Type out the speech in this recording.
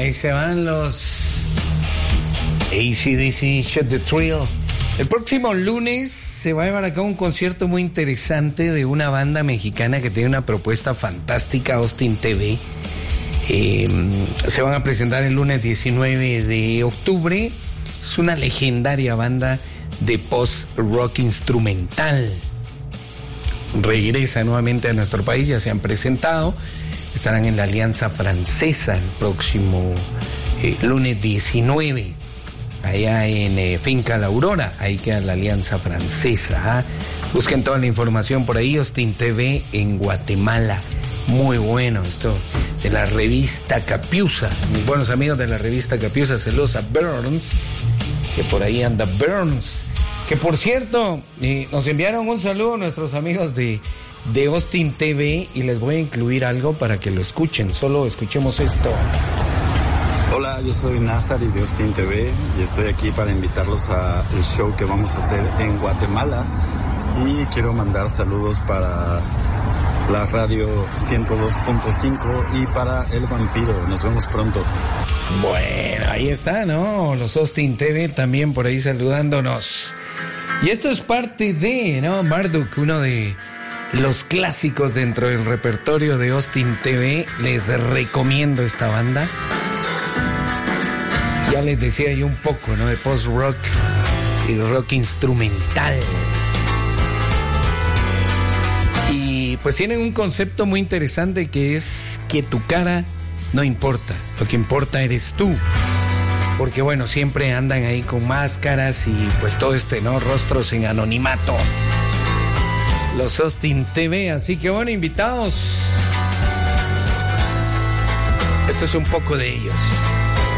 ahí se van los AC/DC, Shut the Thrill. El próximo lunes se va a llevar a cabo un concierto muy interesante de una banda mexicana que tiene una propuesta fantástica, Austin TV. Se van a presentar el lunes 19 de octubre. Es una legendaria banda de post-rock instrumental. Regresa nuevamente a nuestro país, ya se han presentado. Estarán en la Alianza Francesa el próximo lunes 19, allá en Finca La Aurora. Ahí queda la Alianza Francesa. Busquen toda la información por ahí. Austin TV en Guatemala. Muy bueno esto de la revista Capiusa. Mis buenos amigos de la revista Capiusa, saludos a Burns, que por ahí anda Burns. Que por cierto, nos enviaron un saludo a nuestros amigos de Austin TV y les voy a incluir algo para que lo escuchen. Solo escuchemos esto. Hola, yo soy Nazar y de Austin TV y estoy aquí para invitarlos al show que vamos a hacer en Guatemala y quiero mandar saludos para la radio 102.5 y para El Vampiro. Nos vemos pronto. Bueno, ahí está, ¿no? Los Austin TV también por ahí saludándonos. Y esto es parte de, ¿no? Marduk, uno de los clásicos dentro del repertorio de Austin TV. Les recomiendo esta banda. Ya les decía yo un poco, ¿no? De post-rock y rock instrumental. Y pues tienen un concepto muy interesante que es que tu cara no importa. Lo que importa eres tú. Porque bueno, siempre andan ahí con máscaras y pues todo ¿no? Rostros en anonimato. Los Austin TV, así que bueno, invitados. Esto es un poco de ellos.